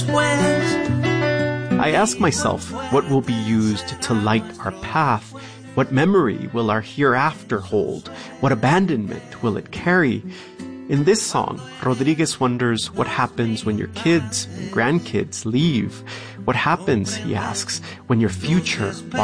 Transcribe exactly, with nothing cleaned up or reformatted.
I ask myself, what will be used to light our path? What memory will our hereafter hold? What abandonment will it carry? In this song, Rodriguez wonders what happens when your kids and grandkids leave. What happens, he asks, when your future